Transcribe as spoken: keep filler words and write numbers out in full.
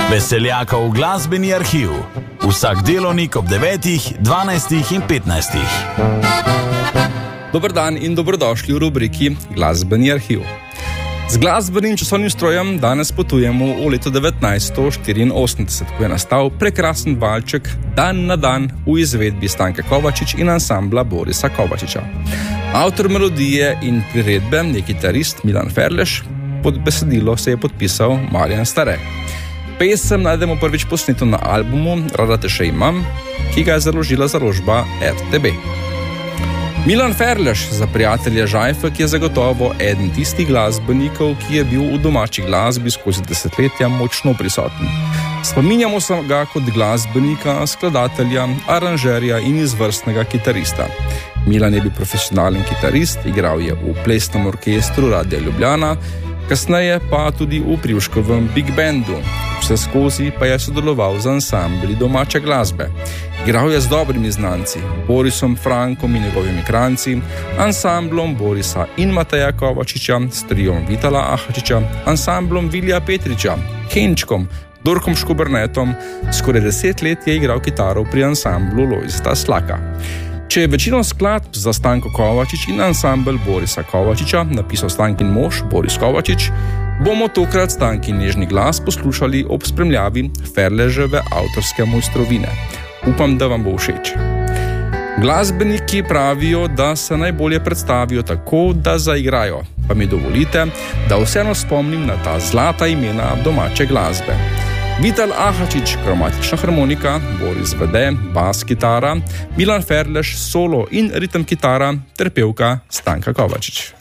Veseljakov glasbeni arhiv. Vsak delovnik ob devetih, dvanajstih in petnajstih. Dober dan in dobrodošli v rubriki Glasbeni arhiv. Z glasbenim časovnim strojem danes potujemo v leto devetnajststo štiriinosemdeset, ko je nastal prekrasen valček Dan na dan v izvedbi Stanke Kovačič in ansambla Borisa Kovačiča. Avtor melodije in priredbe je kitarist Milan Ferlež, pod besedilo se je podpisal Marjan Stare. Pesem najdemo prvič posneto na albumu Rada te še imam, ki ga je založila založba R T B. Milan Ferlež, za prijatelja Žajfek, je zagotovo eden tistih glasbenikov, ki je bil v domači glasbi skozi desetletja močno prisoten. Spominjamo se ga kot glasbenika, skladatelja, aranžerja in izvrstnega kitarista. Milan je bil profesionalen kitarist, igral je v plesnem orkestru Radia Ljubljana, kasneje pa tudi v Privškovem Big Bandu. Vse skozi pa je sodeloval z ansambli domače glasbe. Igral je z dobrimi znanci, Borisom Frankom in njegovimi kranci, ansamblom Borisa in Mateja Kovačiča, s triom Vitala Ahačiča, ansamblom Vilija Petriča, Henčkom, Dorkom Škobernetom. Skoraj deset let je igral kitaro pri ansamblu Lojzeta Slaka. Če je večino skladb za Stanko Kovačič in ansambel Borisa Kovačiča napisal Stankin mož Boris Kovačič, bomo tokrat Stankin nežni glas poslušali ob spremljavi Ferleževe avtorske mojstrovine. Upam, da vam bo všeč. Glasbeniki pravijo, da se najbolje predstavijo tako, da zaigrajo, pa mi dovolite, da vseeno spomnim na ta zlata imena domače glasbe. Vital Ahačič, kromatična harmonika, Boris Vede, bas kitara, Milan Ferlež, solo in ritem kitara ter pevka Stanka Kovačič.